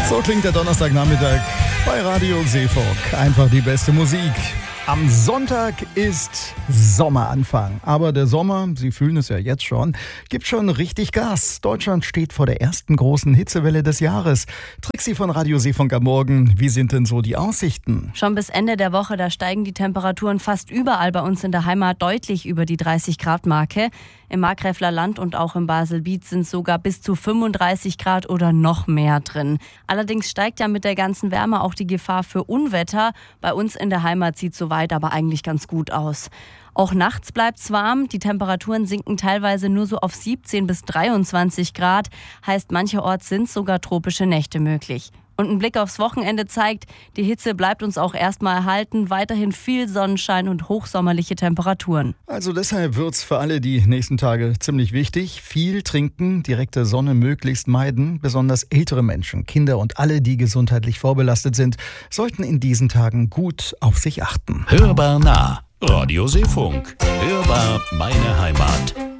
So klingt der Donnerstagnachmittag bei Radio Seefunk. Einfach die beste Musik. Am Sonntag ist Sommeranfang. Aber der Sommer, Sie fühlen es ja jetzt schon, gibt schon richtig Gas. Deutschland steht vor der ersten großen Hitzewelle des Jahres. Trixi von Radio Seefunk am Morgen. Wie sind denn so die Aussichten? Schon bis Ende der Woche, da steigen die Temperaturen fast überall bei uns in der Heimat deutlich über die 30-Grad-Marke. Im Markgräfler Land und auch im Baselbiet sind sogar bis zu 35 Grad oder noch mehr drin. Allerdings steigt ja mit der ganzen Wärme auch die Gefahr für Unwetter. Bei uns in der Heimat sieht es soweit aber eigentlich ganz gut aus. Auch nachts bleibt es warm. Die Temperaturen sinken teilweise nur so auf 17 bis 23 Grad. Heißt, mancherorts sind sogar tropische Nächte möglich. Und ein Blick aufs Wochenende zeigt, die Hitze bleibt uns auch erstmal erhalten. Weiterhin viel Sonnenschein und hochsommerliche Temperaturen. Also deshalb wird's für alle die nächsten Tage ziemlich wichtig. Viel trinken, direkte Sonne möglichst meiden. Besonders ältere Menschen, Kinder und alle, die gesundheitlich vorbelastet sind, sollten in diesen Tagen gut auf sich achten. Hörbar nah. Radio Seefunk. Hörbar meine Heimat.